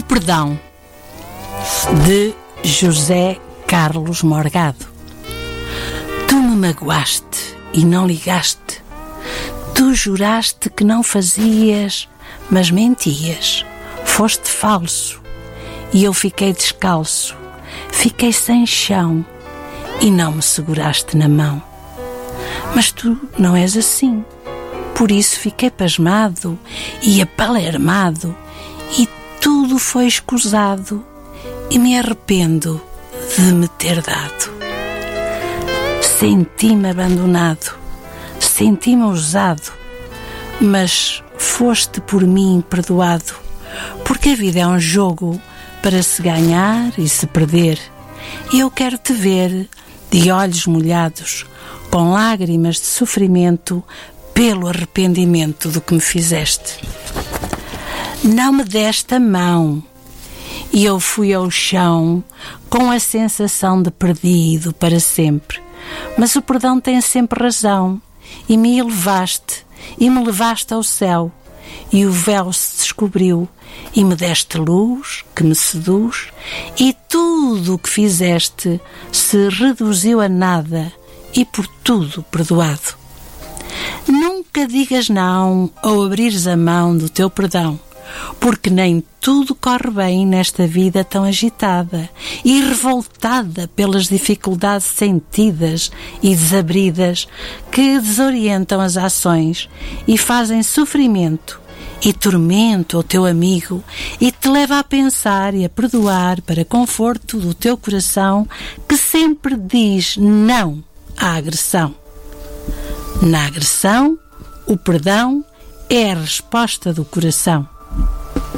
Perdão, de José Carlos Morgado. Tu me magoaste e não ligaste. Tu juraste que não fazias, mas mentias. Foste falso e eu fiquei descalço. Fiquei sem chão e não me seguraste na mão. Mas tu não és assim. Por isso fiquei pasmado e apalermado, e tudo foi escusado, e me arrependo de me ter dado. Senti-me abandonado, senti-me usado, mas foste por mim perdoado, porque a vida é um jogo para se ganhar e se perder, e eu quero te ver de olhos molhados, com lágrimas de sofrimento, pelo arrependimento do que me fizeste. Não me deste a mão e eu fui ao chão com a sensação de perdido para sempre. Mas o perdão tem sempre razão, e me elevaste e me levaste ao céu, e o véu se descobriu e me deste luz que me seduz, e tudo o que fizeste se reduziu a nada, e por tudo perdoado. Nunca digas não ao abrires a mão do teu perdão, porque nem tudo corre bem nesta vida tão agitada e revoltada pelas dificuldades sentidas e desabridas que desorientam as ações e fazem sofrimento e tormento ao teu amigo, e te leva a pensar e a perdoar para conforto do teu coração, que sempre diz não à agressão. Na agressão, o perdão é a resposta do coração.